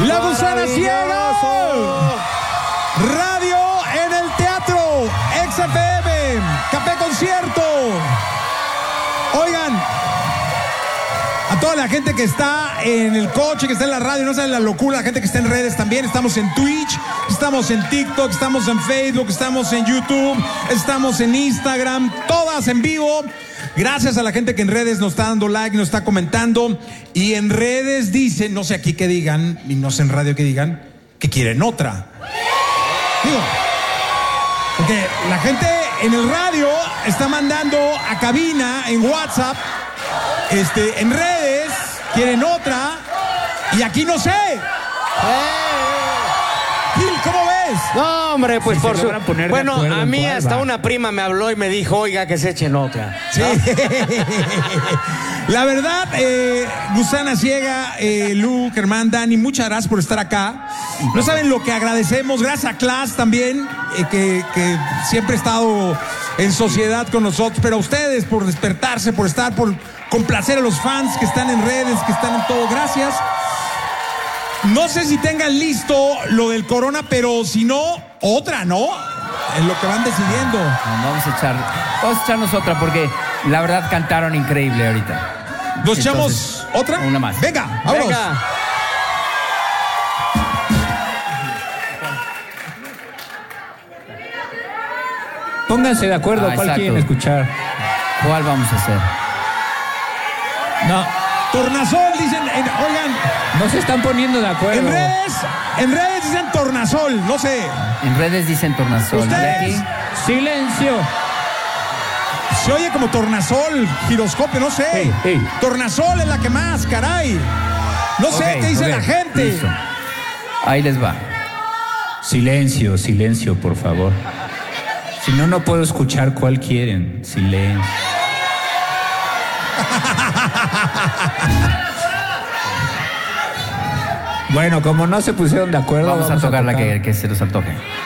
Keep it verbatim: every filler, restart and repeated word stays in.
La Gusana Ciega. Radio en el Teatro X F M, Café Concierto. Oigan, a toda la gente que está en el coche, que está en la radio, no saben la locura, la gente que está en redes también. Estamos en Twitch, estamos en TikTok, estamos en Facebook, estamos en YouTube, estamos en Instagram, todas en vivo. Gracias a la gente que en redes nos está dando like, nos está comentando. Y en redes dicen, no sé aquí qué digan, y no sé en radio qué digan, que quieren otra. Digo, porque la gente en el radio está mandando a cabina, en WhatsApp, este, en redes, quieren otra, y aquí no sé. Gil, ¿cómo ves? No, hombre, pues Si por se su... logran poner de Bueno, acuerdo a en mí cuál hasta va. una prima me habló y me dijo, oiga, que se echen otra. Sí. La verdad, eh, Gusana Ciega, eh, Lu, Germán, Dani, muchas gracias por estar acá. No saben lo que agradecemos. Gracias a Class también, eh, que, que siempre ha estado en sociedad con nosotros. Pero a ustedes por despertarse, por estar, por complacer a los fans que están en redes, que están en todo. Gracias. No sé si tengan listo lo del corona, pero si no, otra, ¿no? Es lo que van decidiendo. No, vamos a echar, vamos a echarnos otra porque la verdad cantaron increíble ahorita. ¿Nos echamos Entonces, otra? una más. Venga, vámonos. Venga. Pónganse de acuerdo Ah, cuál exacto. quieren escuchar. ¿Cuál vamos a hacer? No, Tornasol, dicen, en- oigan, no se están poniendo de acuerdo. en redes, en redes dicen tornasol, no sé. En redes dicen tornasol. ¿Ustedes? ¿Y aquí? Silencio. Se oye como tornasol, giroscopio, no sé. Ey, ey. Tornasol es la que más, caray. No sé Ok, qué dice ok, la gente. listo. Ahí les va. Silencio, silencio, por favor. Si no, no puedo escuchar cuál quieren. Silencio. Bueno, como no se pusieron de acuerdo, Vamos, a tocar la que, que se nos antoje.